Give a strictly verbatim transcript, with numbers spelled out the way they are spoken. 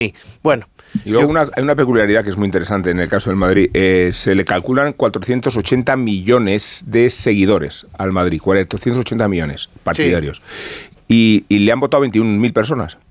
Bueno. Y luego una, hay una peculiaridad que es muy interesante en el caso del Madrid. Eh, se le calculan cuatrocientos ochenta millones de seguidores al Madrid, cuatrocientos ochenta millones partidarios. Sí. Y, y le han votado veintiún mil personas.